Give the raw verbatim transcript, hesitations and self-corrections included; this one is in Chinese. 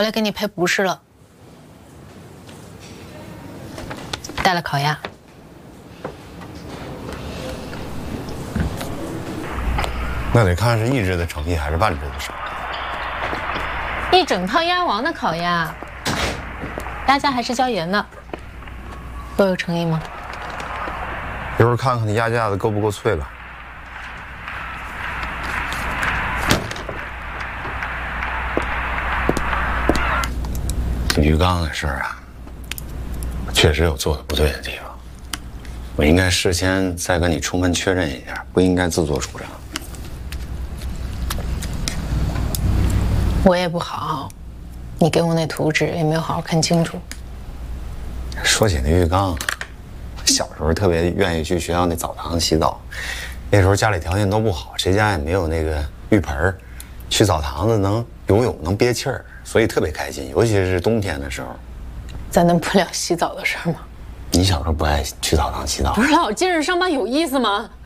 来给你赔不是了，带了烤鸭。 那得看是一只的诚意还是万只的诚意。 一整套鸭王的烤鸭，鸭架还是椒盐的，够有诚意吗？ 一会儿看看你鸭架子够不够脆吧。鱼缸的事儿啊，确实有做的不对的地方，我应该事先再跟你充分确认一下，不应该自作主张。 我也不好，你给我那图纸也没有好好看清楚。 说起那浴缸，小时候特别愿意去学校那澡堂洗澡，那时候家里条件都不好，谁家也没有那个浴盆，去澡堂子能游泳能憋气儿，所以特别开心，尤其是冬天的时候。 咱能不聊洗澡的事儿吗？ 你小时候不爱去澡堂洗澡？ 不是老健身上班有意思吗？